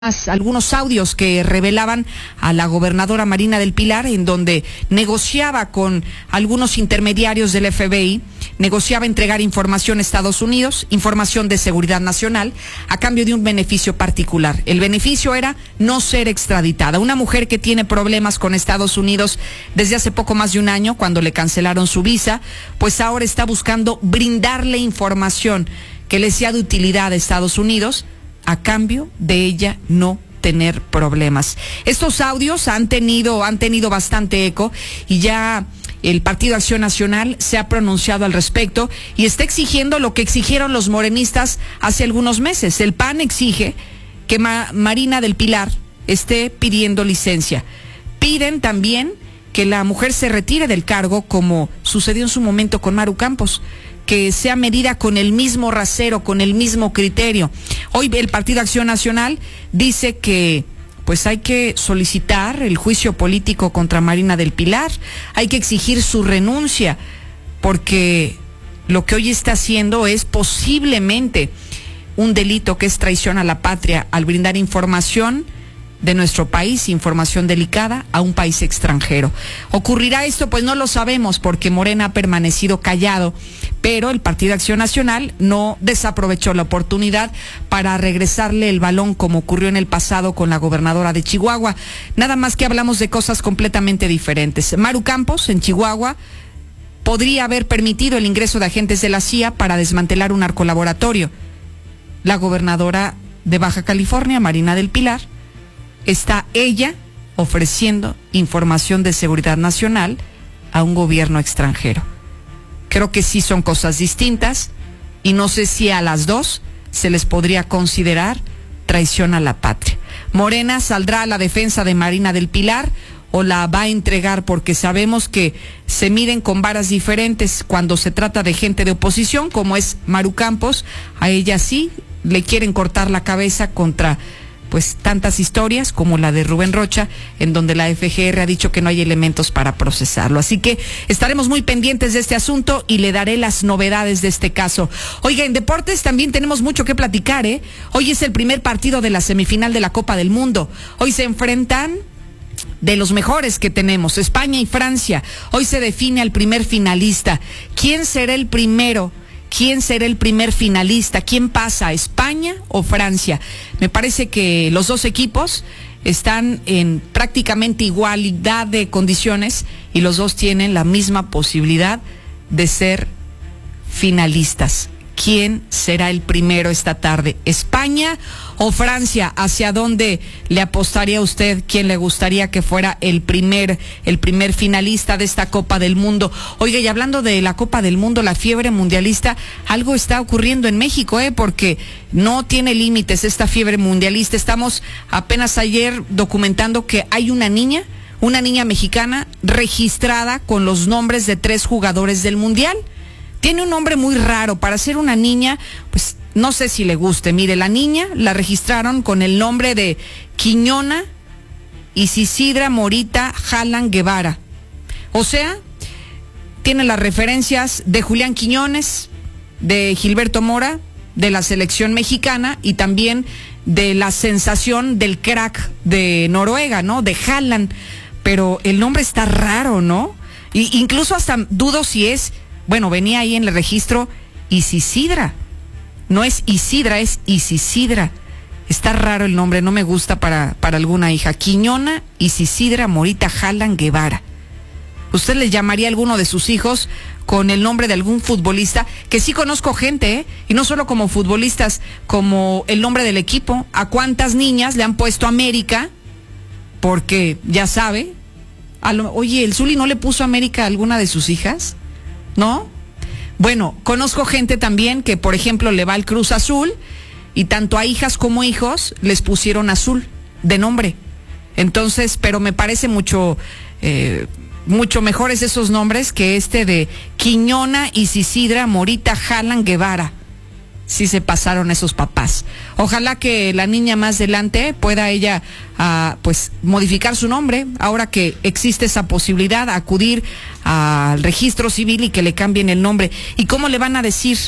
algunos audios que revelaban a la gobernadora Marina del Pilar, en donde negociaba con algunos intermediarios del FBI, negociaba entregar información a Estados Unidos, información de seguridad nacional, a cambio de un beneficio particular. El beneficio era no ser extraditada. Una mujer que tiene problemas con Estados Unidos desde hace poco más de un año, cuando le cancelaron su visa, pues ahora está buscando brindarle información que le sea de utilidad a Estados Unidos, a cambio de ella no tener problemas. Estos audios han tenido bastante eco y ya el Partido Acción Nacional se ha pronunciado al respecto y está exigiendo lo que exigieron los morenistas hace algunos meses. El PAN exige que Marina del Pilar esté pidiendo licencia. Piden también que la mujer se retire del cargo, como sucedió en su momento con Maru Campos, que sea medida con el mismo rasero, con el mismo criterio. Hoy el Partido Acción Nacional dice que pues hay que solicitar el juicio político contra Marina del Pilar, hay que exigir su renuncia, porque lo que hoy está haciendo es posiblemente un delito, que es traición a la patria, al brindar información de nuestro país, información delicada, a un país extranjero. ¿Ocurrirá esto? Pues no lo sabemos, porque Morena ha permanecido callado, pero el Partido Acción Nacional no desaprovechó la oportunidad para regresarle el balón, como ocurrió en el pasado con la gobernadora de Chihuahua. Nada más que hablamos de cosas completamente diferentes. Maru Campos, en Chihuahua, podría haber permitido el ingreso de agentes de la CIA para desmantelar un narcolaboratorio. La gobernadora de Baja California, Marina del Pilar, está ella ofreciendo información de seguridad nacional a un gobierno extranjero. Creo que sí son cosas distintas y no sé si a las dos se les podría considerar traición a la patria. Morena saldrá a la defensa de Marina del Pilar o la va a entregar, porque sabemos que se miden con varas diferentes cuando se trata de gente de oposición, como es Maru Campos. A ella sí le quieren cortar la cabeza contra pues tantas historias como la de Rubén Rocha, en donde la FGR ha dicho que no hay elementos para procesarlo. Así que estaremos muy pendientes de este asunto y le daré las novedades de este caso. Oiga, en deportes también tenemos mucho que platicar, ¿eh? Hoy es el primer partido de la semifinal de la Copa del Mundo. Hoy se enfrentan de los mejores que tenemos, España y Francia. Hoy se define al primer finalista. ¿Quién será el primero? ¿Quién será el primer finalista? ¿Quién pasa, España o Francia? Me parece que los dos equipos están en prácticamente igualdad de condiciones y los dos tienen la misma posibilidad de ser finalistas. ¿Quién será el primero esta tarde? ¿España o Francia? ¿Hacia dónde le apostaría usted? ¿Quién le gustaría que fuera el primer finalista de esta Copa del Mundo? Oiga, y hablando de la Copa del Mundo, la fiebre mundialista, algo está ocurriendo en México, porque no tiene límites esta fiebre mundialista. Estamos apenas ayer documentando que hay una niña mexicana registrada con los nombres de 3 jugadores del Mundial. Tiene un nombre muy raro para ser una niña, pues no sé si le guste. Mire, la niña la registraron con el nombre de Quiñona Isidra Morita Jalan Guevara. O sea, tiene las referencias de Julián Quiñones, de Gilberto Mora, de la selección mexicana y también de la sensación del crack de Noruega, ¿no? De Haaland. Pero el nombre está raro, ¿no? Y incluso hasta dudo si es... Bueno, venía ahí en el registro Isidra. No es Isidra, es Isidra. Está raro el nombre, no me gusta para alguna hija. Quiñona Isidra Morita Jalan Guevara. ¿Usted le llamaría a alguno de sus hijos con el nombre de algún futbolista? Que sí conozco gente, y no solo como futbolistas, como el nombre del equipo. ¿A cuántas niñas le han puesto América? Porque, ya sabe. Oye, ¿el Zuli no le puso América a alguna de sus hijas? ¿No? Bueno, conozco gente también que, por ejemplo, le va al Cruz Azul y tanto a hijas como hijos les pusieron Azul de nombre. Entonces, pero me parece mucho mejores esos nombres que este de Quiñona Isidra Morita Jalan Guevara. Sí se pasaron esos papás. Ojalá que la niña más adelante pueda ella pues modificar su nombre, ahora que existe esa posibilidad, acudir al registro civil y que le cambien el nombre. ¿Y cómo le van a decir?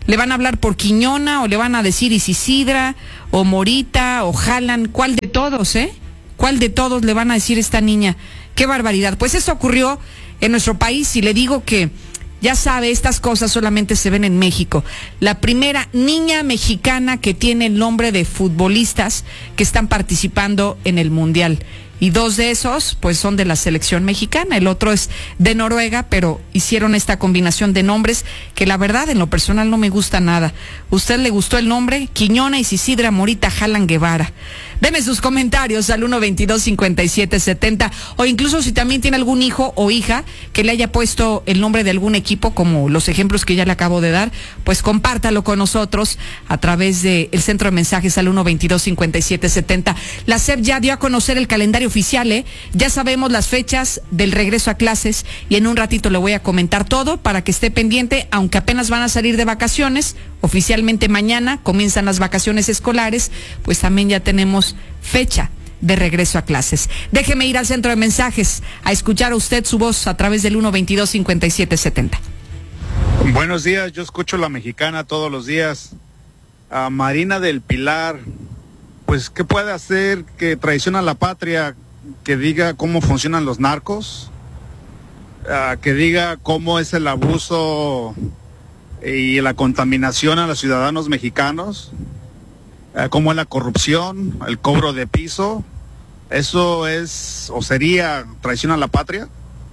¿Le van a hablar por Quiñona o le van a decir Isidra o Morita o Jalan? ¿Cuál de todos, ¿Cuál de todos le van a decir esta niña? ¡Qué barbaridad! Pues eso ocurrió en nuestro país y le digo que, ya sabe, estas cosas solamente se ven en México. La primera niña mexicana que tiene el nombre de futbolistas que están participando en el Mundial. Y 2 de esos, pues, son de la selección mexicana. El otro es de Noruega, pero hicieron esta combinación de nombres que la verdad, en lo personal, no me gusta nada. ¿Usted le gustó el nombre? Quiñona, Isidra, Morita, Jalan, Guevara. Deme sus comentarios al 122-5770, o incluso si también tiene algún hijo o hija que le haya puesto el nombre de algún equipo, como los ejemplos que ya le acabo de dar, pues compártalo con nosotros a través del centro de mensajes al 122-5770. La SEP ya dio a conocer el calendario oficial, ya sabemos las fechas del regreso a clases y en un ratito le voy a comentar todo para que esté pendiente, aunque apenas van a salir de vacaciones. Oficialmente mañana comienzan las vacaciones escolares, pues también ya tenemos fecha de regreso a clases. Déjeme ir al centro de mensajes a escuchar a usted su voz a través del 122-5770. Buenos días, yo escucho La Mexicana todos los días. A Marina del Pilar, pues, ¿qué puede hacer que traiciona a la patria? Que diga cómo funcionan los narcos, que diga cómo es el abuso y la contaminación a los ciudadanos mexicanos, cómo es la corrupción, el cobro de piso. ¿Eso es o sería traición a la patria?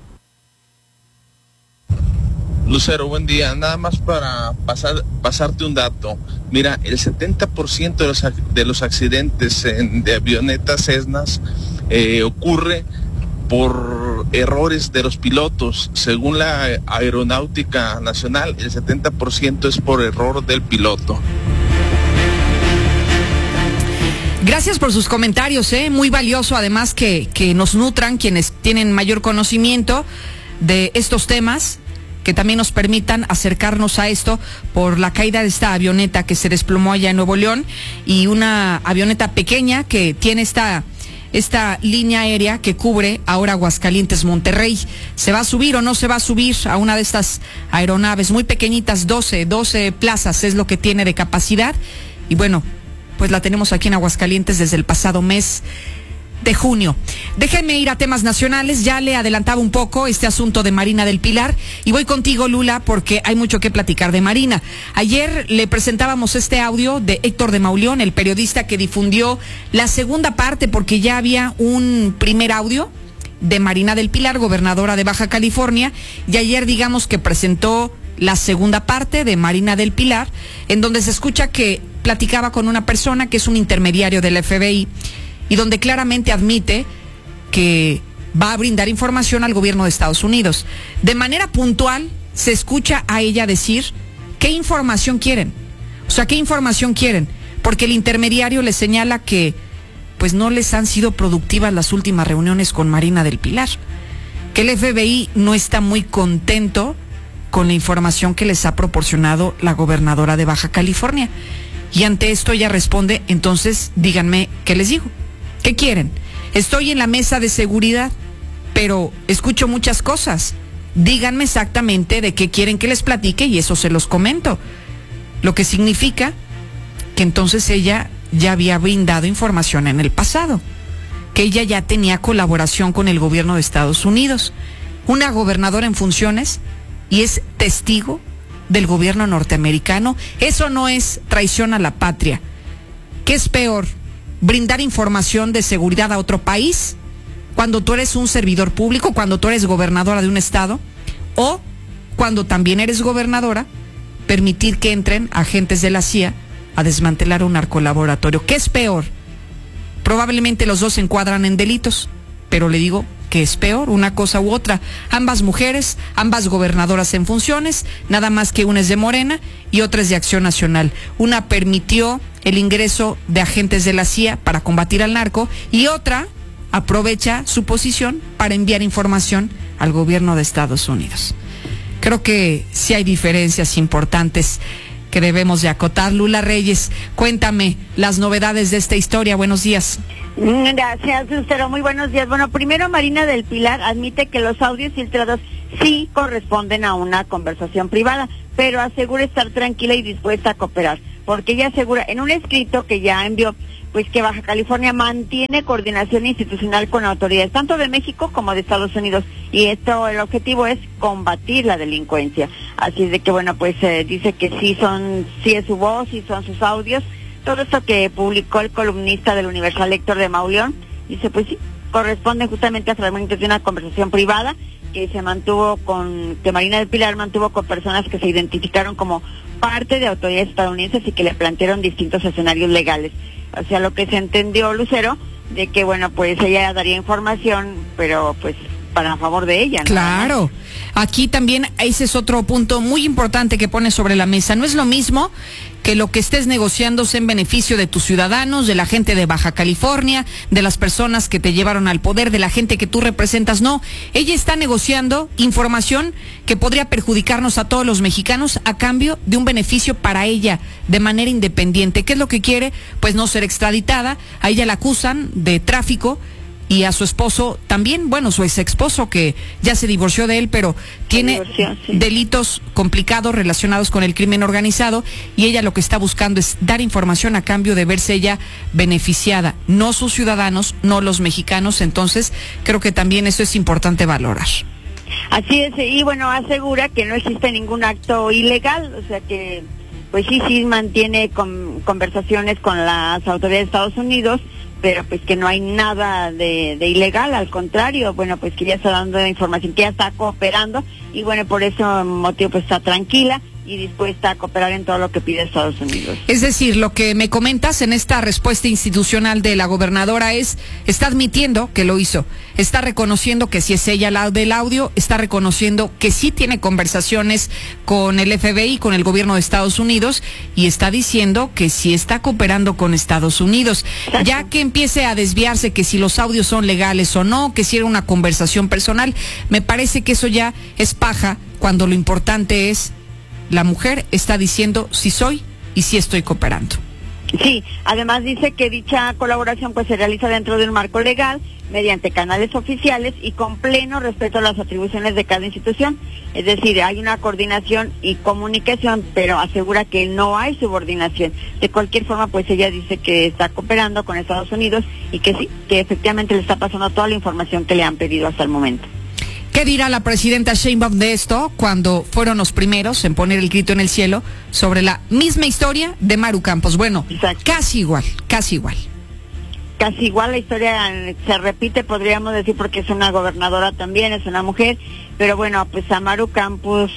Lucero, buen día. Nada más para pasarte un dato. Mira, el 70% de los accidentes de avionetas Cessnas ocurre por errores de los pilotos. Según la Aeronáutica Nacional, el 70% es por error del piloto. Gracias por sus comentarios, muy valioso además que nos nutran quienes tienen mayor conocimiento de estos temas, que también nos permitan acercarnos a esto por la caída de esta avioneta que se desplomó allá en Nuevo León, y una avioneta pequeña que tiene esta línea aérea que cubre ahora Aguascalientes, Monterrey. ¿Se va a subir o no se va a subir a una de estas aeronaves muy pequeñitas? 12 plazas es lo que tiene de capacidad, y bueno, pues la tenemos aquí en Aguascalientes desde el pasado mes de junio. Déjenme ir a temas nacionales. Ya le adelantaba un poco este asunto de Marina del Pilar y voy contigo, Lula, porque hay mucho que platicar de Marina. Ayer le presentábamos este audio de Héctor de Mauleón, el periodista que difundió la segunda parte, porque ya había un primer audio de Marina del Pilar, gobernadora de Baja California, y ayer digamos que presentó la segunda parte de Marina del Pilar, en donde se escucha que platicaba con una persona que es un intermediario del FBI y donde claramente admite que va a brindar información al gobierno de Estados Unidos. De manera puntual se escucha a ella decir qué información quieren. O sea, ¿qué información quieren? Porque el intermediario le señala que pues no les han sido productivas las últimas reuniones con Marina del Pilar, que el FBI no está muy contento con la información que les ha proporcionado la gobernadora de Baja California. Y ante esto ella responde, entonces díganme, ¿qué les digo? ¿Qué quieren? Estoy en la mesa de seguridad, pero escucho muchas cosas. Díganme exactamente de qué quieren que les platique y eso se los comento. Lo que significa que entonces ella ya había brindado información en el pasado, que ella ya tenía colaboración con el gobierno de Estados Unidos, una gobernadora en funciones, y es testigo del gobierno norteamericano. Eso no es traición a la patria. ¿Qué es peor? ¿Brindar información de seguridad a otro país cuando tú eres un servidor público, cuando tú eres gobernadora de un estado, o cuando también eres gobernadora, permitir que entren agentes de la CIA a desmantelar un narcolaboratorio? ¿Qué es peor? Probablemente los dos se encuadran en delitos, pero le digo que es peor, una cosa u otra. Ambas mujeres, ambas gobernadoras en funciones, nada más que una es de Morena y otra es de Acción Nacional. Una permitió el ingreso de agentes de la CIA para combatir al narco y otra aprovecha su posición para enviar información al gobierno de Estados Unidos. Creo que sí hay diferencias importantes que debemos de acotar. Lula Reyes, cuéntame las novedades de esta historia. Buenos días. Gracias, Lucero. Muy buenos días. Bueno, primero Marina del Pilar admite que los audios filtrados sí corresponden a una conversación privada, pero asegura estar tranquila y dispuesta a cooperar, porque ella asegura en un escrito que ya envió, pues que Baja California mantiene coordinación institucional con autoridades tanto de México como de Estados Unidos, y esto, el objetivo es combatir la delincuencia. Así es de que bueno, pues dice que sí es su voz, sí son sus audios. Todo esto que publicó el columnista del Universal Héctor de Mauleón, dice pues sí, corresponde justamente a fragmentos de una conversación privada que se mantuvo que Marina del Pilar mantuvo con personas que se identificaron como parte de autoridades estadounidenses y que le plantearon distintos escenarios legales. O sea, lo que se entendió, Lucero, de que bueno, pues ella daría información, pero pues para a favor de ella, ¿no? Claro. Aquí también ese es otro punto muy importante que pone sobre la mesa. No es lo mismo que lo que estés negociando sea en beneficio de tus ciudadanos, de la gente de Baja California, de las personas que te llevaron al poder, de la gente que tú representas. No, ella está negociando información que podría perjudicarnos a todos los mexicanos a cambio de un beneficio para ella de manera independiente. ¿Qué es lo que quiere? Pues no ser extraditada. A ella la acusan de tráfico. Y a su esposo también, bueno, su ex esposo que ya se divorció de él, pero tiene delitos complicados relacionados con el crimen organizado, y ella lo que está buscando es dar información a cambio de verse ella beneficiada, no sus ciudadanos, no los mexicanos. Entonces creo que también eso es importante valorar. Así es, y bueno, asegura que no existe ningún acto ilegal, o sea que pues sí mantiene conversaciones con las autoridades de Estados Unidos, pero pues que no hay nada de ilegal, al contrario, bueno, pues que ya está dando información, que ya está cooperando, y bueno, por ese motivo pues está tranquila y dispuesta a cooperar en todo lo que pide Estados Unidos. Es decir, lo que me comentas en esta respuesta institucional de la gobernadora está admitiendo que lo hizo, está reconociendo que sí es ella la del audio, está reconociendo que sí tiene conversaciones con el FBI, con el gobierno de Estados Unidos, y está diciendo que sí está cooperando con Estados Unidos. Exacto. Ya que empiece a desviarse que si los audios son legales o no, que si era una conversación personal, me parece que eso ya es paja, cuando lo importante es la mujer está diciendo sí soy y sí estoy cooperando. Sí, además dice que dicha colaboración pues se realiza dentro de un marco legal, mediante canales oficiales y con pleno respeto a las atribuciones de cada institución. Es decir, hay una coordinación y comunicación, pero asegura que no hay subordinación. De cualquier forma, pues ella dice que está cooperando con Estados Unidos y que sí, que efectivamente le está pasando toda la información que le han pedido hasta el momento. ¿Qué dirá la presidenta Sheinbaum de esto cuando fueron los primeros en poner el grito en el cielo sobre la misma historia de Maru Campos? Bueno, exacto. Casi igual. Casi igual la historia se repite, podríamos decir, porque es una gobernadora también, es una mujer, pero bueno, pues a Maru Campos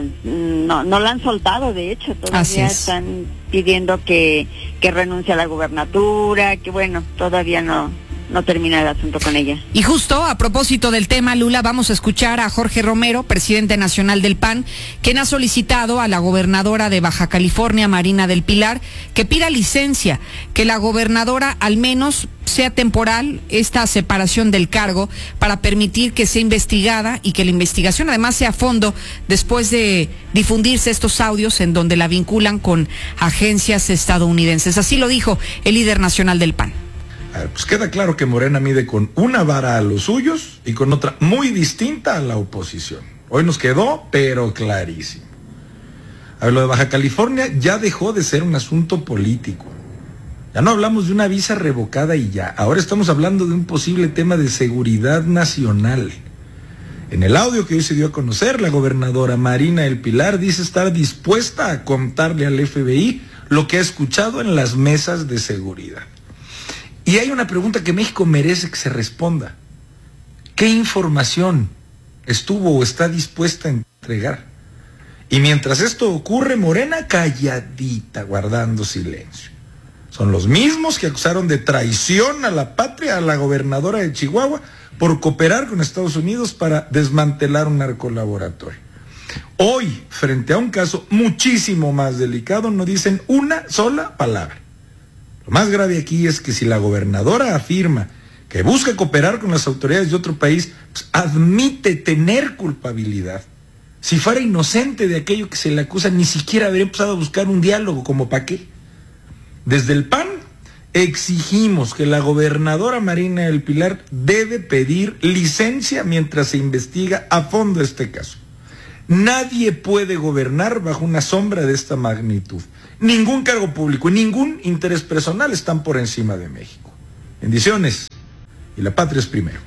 no la han soltado, de hecho, todavía están pidiendo que renuncie a la gubernatura, que bueno, todavía no termina el asunto con ella. Y justo a propósito del tema, Lula, vamos a escuchar a Jorge Romero, presidente nacional del PAN, quien ha solicitado a la gobernadora de Baja California, Marina del Pilar, que pida licencia, que la gobernadora al menos sea temporal esta separación del cargo para permitir que sea investigada y que la investigación además sea a fondo después de difundirse estos audios en donde la vinculan con agencias estadounidenses. Así lo dijo el líder nacional del PAN. A ver, pues queda claro que Morena mide con una vara a los suyos y con otra muy distinta a la oposición. Hoy nos quedó, pero clarísimo. A ver, lo de Baja California ya dejó de ser un asunto político. Ya no hablamos de una visa revocada y ya. Ahora estamos hablando de un posible tema de seguridad nacional. En el audio que hoy se dio a conocer, la gobernadora Marina del Pilar dice estar dispuesta a contarle al FBI lo que ha escuchado en las mesas de seguridad. Y hay una pregunta que México merece que se responda. ¿Qué información estuvo o está dispuesta a entregar? Y mientras esto ocurre, Morena calladita, guardando silencio. Son los mismos que acusaron de traición a la patria a la gobernadora de Chihuahua por cooperar con Estados Unidos para desmantelar un narcolaboratorio. Hoy, frente a un caso muchísimo más delicado, no dicen una sola palabra. Lo más grave aquí es que si la gobernadora afirma que busca cooperar con las autoridades de otro país, pues admite tener culpabilidad. Si fuera inocente de aquello que se le acusa, ni siquiera habría empezado a buscar un diálogo, ¿como para qué? Desde el PAN exigimos que la gobernadora Marina del Pilar debe pedir licencia mientras se investiga a fondo este caso. Nadie puede gobernar bajo una sombra de esta magnitud. Ningún cargo público y ningún interés personal están por encima de México. Bendiciones. Y la patria es primero.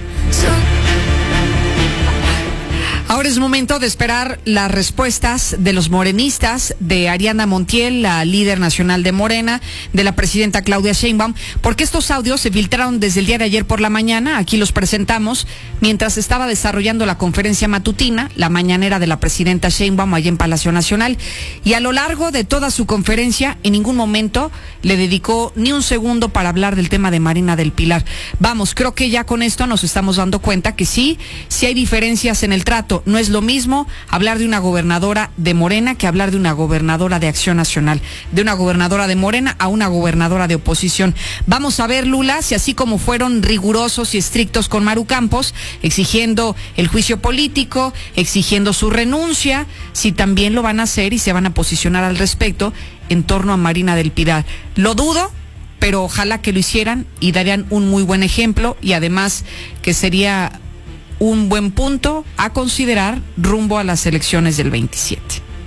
Ahora es momento de esperar las respuestas de los morenistas, de Ariadna Montiel, la líder nacional de Morena, de la presidenta Claudia Sheinbaum, porque estos audios se filtraron desde el día de ayer por la mañana. Aquí los presentamos mientras estaba desarrollando la conferencia matutina, la mañanera de la presidenta Sheinbaum allá en Palacio Nacional, y a lo largo de toda su conferencia en ningún momento le dedicó ni un segundo para hablar del tema de Marina del Pilar. Vamos, creo que ya con esto nos estamos dando cuenta que sí hay diferencias en el trato. No es lo mismo hablar de una gobernadora de Morena que hablar de una gobernadora de Acción Nacional, de una gobernadora de Morena a una gobernadora de oposición. Vamos a ver, Lula, si así como fueron rigurosos y estrictos con Maru Campos, exigiendo el juicio político, exigiendo su renuncia, si también lo van a hacer y se van a posicionar al respecto en torno a Marina del Pilar. Lo dudo, pero ojalá que lo hicieran y darían un muy buen ejemplo, y además que sería un buen punto a considerar rumbo a las elecciones del 27.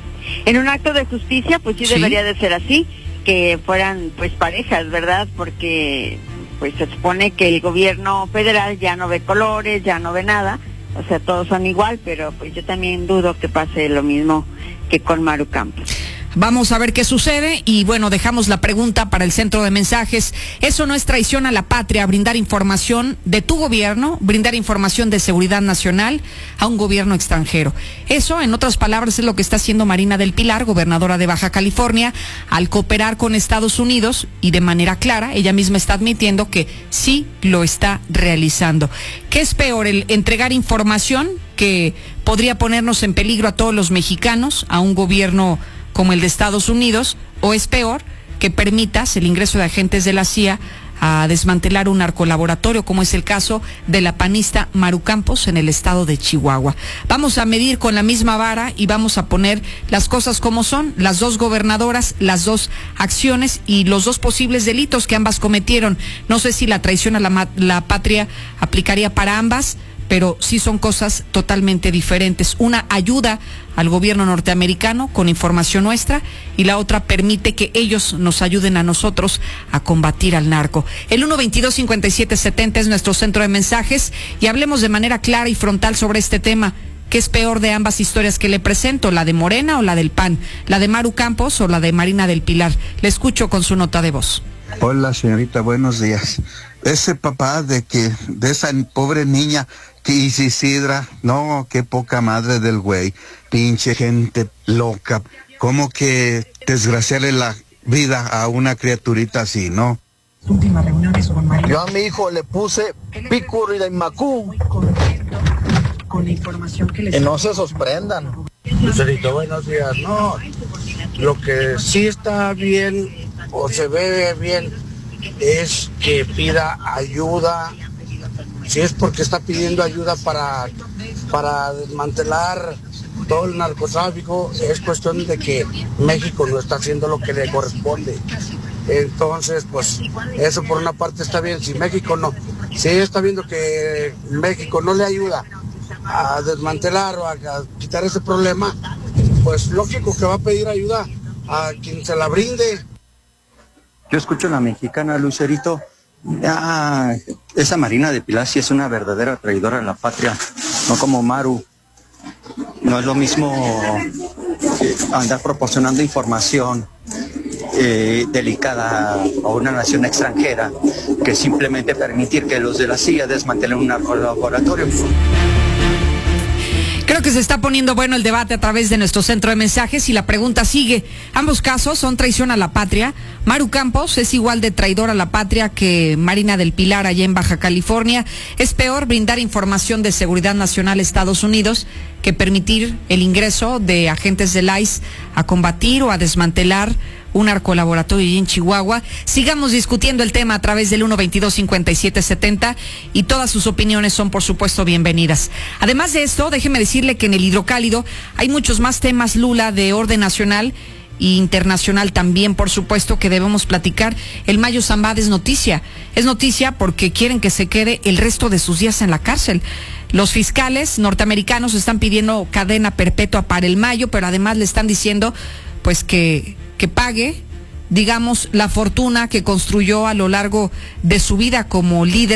En un acto de justicia, pues sí debería de ser así, que fueran pues parejas, ¿verdad? Porque pues se supone que el gobierno federal ya no ve colores, ya no ve nada, o sea, todos son igual, pero pues yo también dudo que pase lo mismo que con Maru Campos. Vamos a ver qué sucede y bueno, dejamos la pregunta para el centro de mensajes. ¿Eso no es traición a la patria, brindar información de tu gobierno, brindar información de seguridad nacional a un gobierno extranjero? Eso, en otras palabras, es lo que está haciendo Marina del Pilar, gobernadora de Baja California, al cooperar con Estados Unidos, y de manera clara, ella misma está admitiendo que sí lo está realizando. ¿Qué es peor, el entregar información que podría ponernos en peligro a todos los mexicanos, a un gobierno como el de Estados Unidos, o es peor que permitas el ingreso de agentes de la CIA a desmantelar un narcolaboratorio, como es el caso de la panista Maru Campos en el estado de Chihuahua? Vamos a medir con la misma vara y vamos a poner las cosas como son, las dos gobernadoras, las dos acciones y los dos posibles delitos que ambas cometieron. No sé si la traición a la patria aplicaría para ambas, pero sí son cosas totalmente diferentes. Una ayuda al gobierno norteamericano con información nuestra y la otra permite que ellos nos ayuden a nosotros a combatir al narco. El 122-5770 es nuestro centro de mensajes y hablemos de manera clara y frontal sobre este tema. ¿Qué es peor de ambas historias que le presento? ¿La de Morena o la del PAN? ¿La de Maru Campos o la de Marina del Pilar? Le escucho con su nota de voz. Hola, señorita, buenos días. Ese papá de esa pobre niña que Isidra, no, qué poca madre del güey, pinche gente loca, ¿cómo que desgraciarle la vida a una criaturita así, no? Últimas reuniones con Marina. Yo a mi hijo le puse Picurri de Macú. Con la información que les... Que no se sorprendan. Lucerito, buenos días. No, lo que sí está bien o se ve bien es que pida ayuda. Si es porque está pidiendo ayuda para desmantelar todo el narcotráfico, es cuestión de que México no está haciendo lo que le corresponde. Entonces, pues, eso por una parte está bien. Si México no, si ella está viendo que México no le ayuda a desmantelar o a quitar ese problema, pues lógico que va a pedir ayuda a quien se la brinde. Yo escucho a la mexicana, Lucerito. Esa Marina de Pilar sí es una verdadera traidora a la patria, no como Maru. No es lo mismo andar proporcionando información delicada a una nación extranjera que simplemente permitir que los de la CIA desmantelen un laboratorio. Creo que se está poniendo bueno el debate a través de nuestro centro de mensajes y la pregunta sigue. Ambos casos son traición a la patria. Maru Campos es igual de traidor a la patria que Marina del Pilar allá en Baja California. Es peor brindar información de seguridad nacional a Estados Unidos que permitir el ingreso de agentes del ICE a combatir o a desmantelar un narcolaboratorio en Chihuahua. Sigamos discutiendo el tema a través del 122-5770 y todas sus opiniones son, por supuesto, bienvenidas. Además de esto, déjeme decirle que en el Hidrocálido hay muchos más temas, Lula, de orden nacional, e internacional también, por supuesto, que debemos platicar. El Mayo Zambada es noticia porque quieren que se quede el resto de sus días en la cárcel. Los fiscales norteamericanos están pidiendo cadena perpetua para el Mayo, pero además le están diciendo pues que pague, digamos, la fortuna que construyó a lo largo de su vida como líder